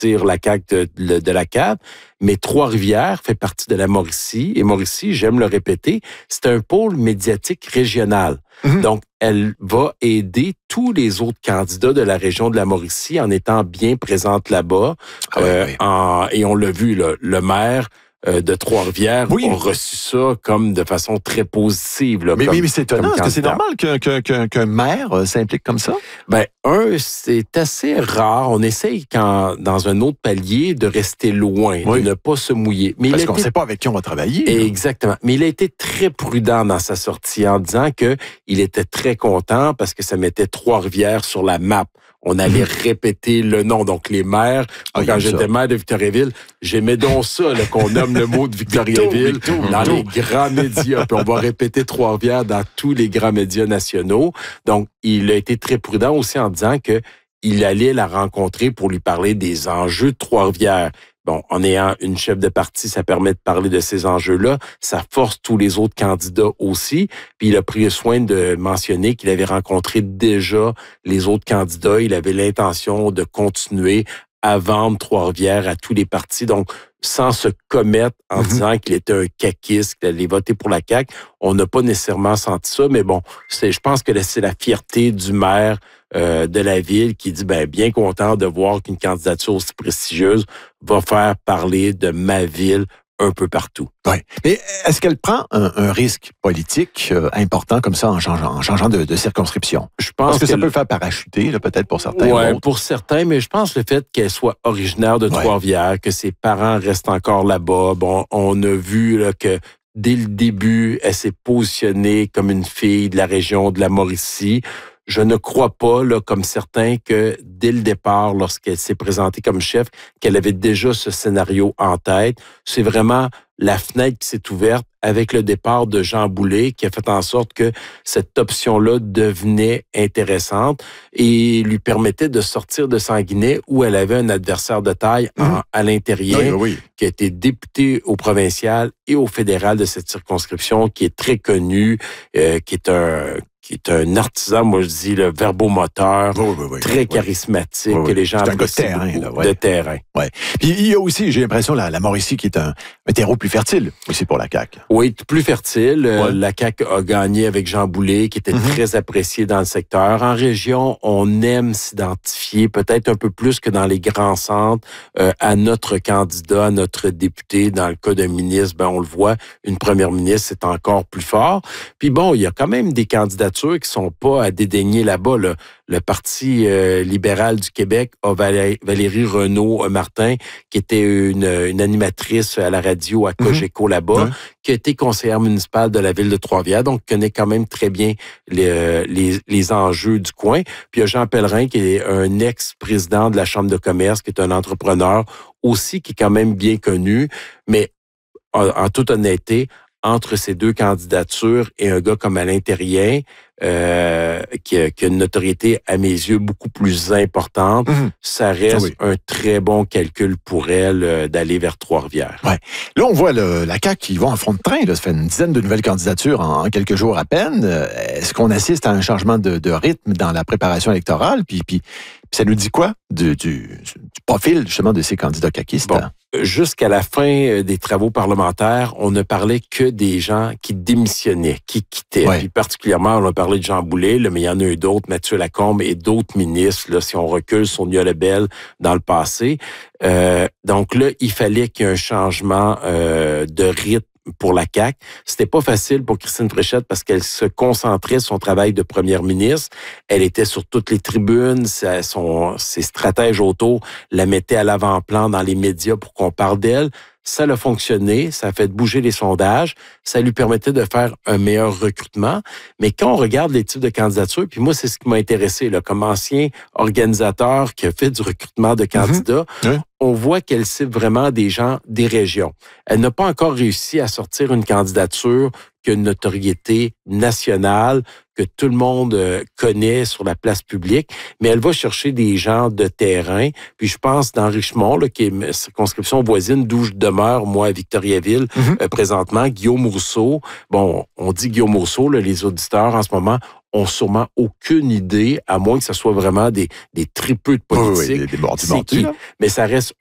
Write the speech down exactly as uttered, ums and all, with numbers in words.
sortir la C A Q de, de, de la cave. Mais Trois-Rivières fait partie de la Mauricie. Et Mauricie, j'aime le répéter, c'est un pôle médiatique régional. Mmh. Donc, elle va aider tous les autres candidats de la région de la Mauricie en étant bien présente là-bas. Ah euh, oui, oui. En, et on l'a vu, là, le maire euh, de Trois-Rivières oui. a reçu ça comme de façon très positive. Là, mais, comme, mais, mais c'est étonnant. Est-ce que c'est normal qu'un, qu'un, qu'un, qu'un maire euh, s'implique comme ça? Ben, un, c'est assez rare. On essaye, quand, dans un autre palier, de rester loin, oui. de ne pas se mouiller. Mais Parce qu'on ne été... sait pas avec qui on va travailler. Exactement. Là. Mais il a été très prudent dans sa sortie en disant que il était très content parce que ça mettait Trois-Rivières sur la map. On allait mmh. répéter le nom. Donc, les maires, ah, quand j'étais ça. maire de Victoriaville, j'aimais donc ça, là, qu'on nomme le mot de Victoriaville Victor, Victor, dans Victor. les grands médias. Puis on va répéter Trois-Rivières dans tous les grands médias nationaux. Donc, il a été très prudent aussi en disant que il allait la rencontrer pour lui parler des enjeux de Trois-Rivières. Bon, en ayant une chef de parti, ça permet de parler de ces enjeux-là. Ça force tous les autres candidats aussi. Puis il a pris soin de mentionner qu'il avait rencontré déjà les autres candidats. Il avait l'intention de continuer à vendre Trois-Rivières à tous les partis. Donc, sans se commettre en mm-hmm. disant qu'il était un caquiste, qu'il allait voter pour la C A Q. On n'a pas nécessairement senti ça, mais bon, c'est, je pense que c'est la fierté du maire euh, de la ville qui dit, ben, bien content de voir qu'une candidature aussi prestigieuse va faire parler de ma ville un peu partout. Oui. Mais est-ce qu'elle prend un, un risque politique euh, important comme ça en changeant, en changeant de, de circonscription? Je pense Parce que, que ça peut le faire parachuter, là, peut-être pour certains. Oui, pour certains, mais je pense le fait qu'elle soit originaire de Trois-Rivières, ouais. que ses parents restent encore là-bas. Bon, on a vu là, que dès le début, elle s'est positionnée comme une fille de la région de la Mauricie. Je ne crois pas, là, comme certains, que dès le départ, lorsqu'elle s'est présentée comme chef, qu'elle avait déjà ce scénario en tête. C'est vraiment la fenêtre qui s'est ouverte avec le départ de Jean Boulet, qui a fait en sorte que cette option-là devenait intéressante et lui permettait de sortir de Sanguinet, où elle avait un adversaire de taille mmh. en, à l'intérieur, oui, oui. qui a été député au provincial et au fédéral de cette circonscription, qui est très connu, euh, qui est un... qui est un artisan, moi je dis, le verbomoteur, oui, oui, oui, très oui, charismatique, oui, oui. que les gens apprécient de terrain, là, ouais. de terrain. Ouais. Puis il y a aussi, j'ai l'impression, la, la Mauricie qui est un, un terreau plus fertile aussi pour la C A Q. Oui, plus fertile. Ouais. La C A Q a gagné avec Jean Boulet, qui était mm-hmm. très apprécié dans le secteur. En région, on aime s'identifier, peut-être un peu plus que dans les grands centres, euh, à notre candidat, à notre député. Dans le cas d'un ministre, ben on le voit, une première ministre, c'est encore plus fort. Puis bon, il y a quand même des candidats qui sont pas à dédaigner là-bas. Là. Le Parti euh, libéral du Québec a Valérie, Valérie Renaud-Martin, qui était une, une animatrice à la radio à Cogeco mm-hmm. là-bas, ouais. qui a été conseillère municipale de la ville de Trois-Rivières, donc connaît quand même très bien les, les, les enjeux du coin. Puis il y a Jean Pellerin, qui est un ex-président de la Chambre de commerce, qui est un entrepreneur aussi, qui est quand même bien connu, mais en, en toute honnêteté, entre ces deux candidatures et un gars comme Alain Terrien, euh, qui, a, qui a une notoriété, à mes yeux, beaucoup plus importante, mmh. ça reste ah oui. un très bon calcul pour elle euh, d'aller vers Trois-Rivières. Ouais. Là, on voit le, la C A Q qui va en front de train. Là. Ça fait une dizaine de nouvelles candidatures en, en quelques jours à peine. Est-ce qu'on assiste à un changement de, de rythme dans la préparation électorale? Puis, puis, puis ça nous dit quoi du, du, du profil, justement, de ces candidats caquistes? Bon. Jusqu'à la fin des travaux parlementaires, on ne parlait que des gens qui démissionnaient, qui quittaient. Ouais. Puis particulièrement, on a parlé de Jean Boulet, là, mais il y en a eu d'autres, Mathieu Lacombe et d'autres ministres, là, si on recule Sonia Lebel dans le passé. Euh, donc là, il fallait qu'il y ait un changement euh, de rythme pour la C A Q. C'était pas facile pour Christine Fréchette parce qu'elle se concentrait sur son travail de première ministre. Elle était sur toutes les tribunes. Son, ses stratèges autour la mettaient à l'avant-plan dans les médias pour qu'on parle d'elle. Ça a fonctionné, ça a fait bouger les sondages, ça lui permettait de faire un meilleur recrutement. Mais quand on regarde les types de candidatures, puis moi, c'est ce qui m'a intéressé, là, comme ancien organisateur qui a fait du recrutement de candidats, mmh. oui. on voit qu'elle cible vraiment des gens des régions. Elle n'a pas encore réussi à sortir une candidature qui a une notoriété nationale, que tout le monde connaît sur la place publique, mais elle va chercher des gens de terrain. Puis je pense dans Richemont, là, qui est une circonscription voisine d'où je demeure, moi, à Victoriaville, mm-hmm. euh, présentement, Guillaume Rousseau. Bon, on dit Guillaume Rousseau, là, les auditeurs en ce moment ont sûrement aucune idée, à moins que ce soit vraiment des, des tripeux de politique. Oui, oui, des, des mordus, qui, mais ça reste